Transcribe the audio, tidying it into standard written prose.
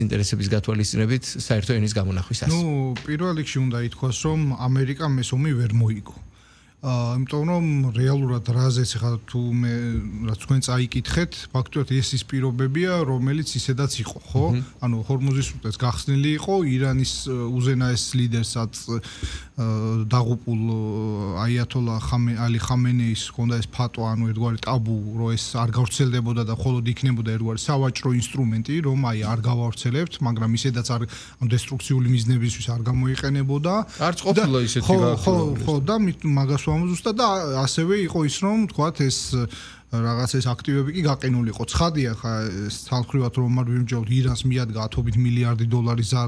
ინტერესების გათვალისწინებით საერთო ენის გამონახვის ასი. პირველ რიგში უნდა ითქვას, რომ ამერიკამ ეს ომი ვერ მოიგო. იმიტომ რომ რეალურად რაზეც ხა თუ მე რაც თქვენ წაიკითხეთ, ფაქტობრივად ეს ის პირობებია, რომელიც ისედაც იყო, ხო? ანუ ჰორმუზის სრუტეც გახსნილი იყო, ირანის უზენაეს ლიდერსაც დაღუპულ აიათოლა ალი ხამენეის ჰქონდა ეს ფატვა, ანუ ერთგვარი ტაბუ, რომ ეს არ გავრცელდებოდა და მხოლოდ იქნებოდა ერთგვარი სავაჭრო ინსტრუმენტი, რომ აი არ გავავრცელებთ, მაგრამ ისედაც არ დესტრუქციული მიზნებისთვის არ გამოიყენებოდა. არც ყოფილა ისეთი ხო, და მაგას ვამოწუსტა და ასევე იყო ის, რომ თქვათ ეს რაღაც ეს აქტივები კი გაყინული იყო. ცხადია ხა ეს თალხრივად რომ არ ვიმჯობთ, ირანს მიადგა $10 მილიარდი